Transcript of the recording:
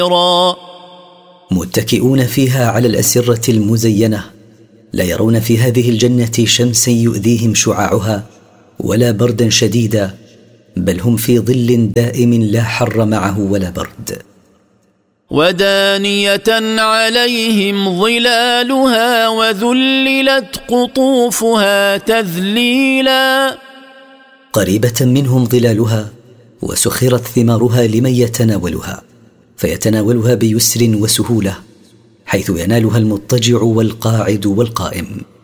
متكئون فيها على الأسرة المزينة، لا يرون في هذه الجنة شمسا يؤذيهم شعاعها ولا بردا شديدا، بل هم في ظل دائم لا حر معه ولا برد. ودانية عليهم ظلالها وذللت قطوفها تذليلا. قريبة منهم ظلالها وسخرت ثمارها لمن يتناولها، فيتناولها بيسر وسهولة، حيث ينالها المضطجع والقاعد والقائم.